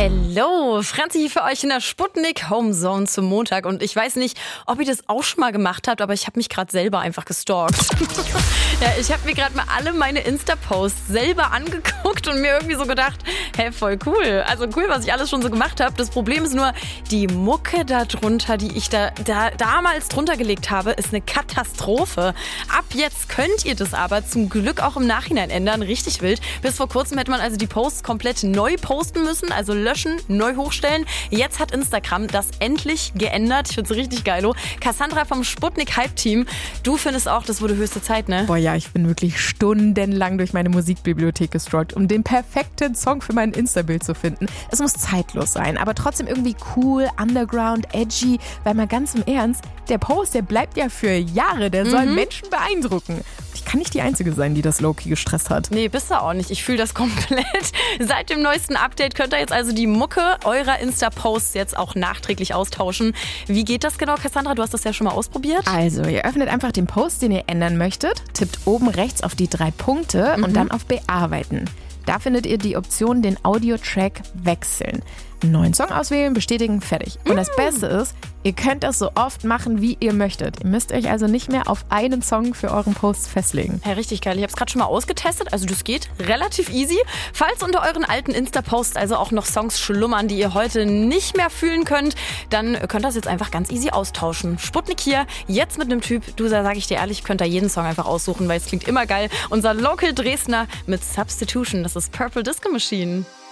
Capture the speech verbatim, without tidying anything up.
Hello, Franzi für euch in der Sputnik Homezone zum Montag. Und ich weiß nicht, ob ihr das auch schon mal gemacht habt, aber ich habe mich gerade selber einfach gestalkt. Ja, ich habe mir gerade mal alle meine Insta-Posts selber angeguckt und mir irgendwie so gedacht, hey, voll cool. Also cool, was ich alles schon so gemacht habe. Das Problem ist nur, die Mucke da drunter, die ich da, da damals drunter gelegt habe, ist eine Katastrophe. Ab jetzt könnt ihr das aber zum Glück auch im Nachhinein ändern. Richtig wild. Bis vor kurzem hätte man also die Posts komplett neu posten müssen, also löschen, neu hochstellen. Jetzt hat Instagram das endlich geändert. Ich find's richtig geilo. Cassandra vom Sputnik Hype Team, du findest auch, das wurde höchste Zeit, ne? Boah ja, ich bin wirklich stundenlang durch meine Musikbibliothek gestrollt, um den perfekten Song für mein Insta-Bild zu finden. Es muss zeitlos sein, aber trotzdem irgendwie cool, underground, edgy, weil mal ganz im Ernst, der Post, der bleibt ja für Jahre, der soll mhm. Menschen beeindrucken. Ich kann nicht die Einzige sein, die das low-key gestresst hat. Nee, bist du auch nicht. Ich fühle das komplett. Seit dem neuesten Update könnt ihr jetzt also die Mucke eurer Insta-Posts jetzt auch nachträglich austauschen. Wie geht das genau, Cassandra? Du hast das ja schon mal ausprobiert. Also, ihr öffnet einfach den Post, den ihr ändern möchtet, tippt oben rechts auf die drei Punkte mhm. und dann auf Bearbeiten. Da findet ihr die Option, den Audio-Track wechseln. Einen neuen Song auswählen, bestätigen, fertig. Und das Beste ist, ihr könnt das so oft machen, wie ihr möchtet. Ihr müsst euch also nicht mehr auf einen Song für euren Post festlegen. Ja, richtig geil. Ich habe es gerade schon mal ausgetestet. Also das geht relativ easy. Falls unter euren alten Insta-Posts also auch noch Songs schlummern, die ihr heute nicht mehr fühlen könnt, dann könnt ihr das jetzt einfach ganz easy austauschen. Sputnik hier, jetzt mit einem Typ, du, da sage ich dir ehrlich, könnt da jeden Song einfach aussuchen, weil es klingt immer geil. Unser Local Dresdner mit Substitution, das ist Purple Disco Machine.